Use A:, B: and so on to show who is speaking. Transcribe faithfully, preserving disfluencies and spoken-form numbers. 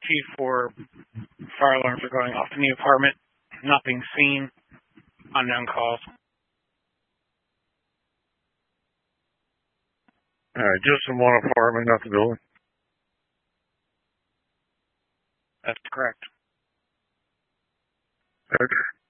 A: Chief four, fire alarms are going off in the apartment. Nothing seen. Unknown cause.
B: All right, just in one apartment, not the building.
A: That's correct.
B: Okay.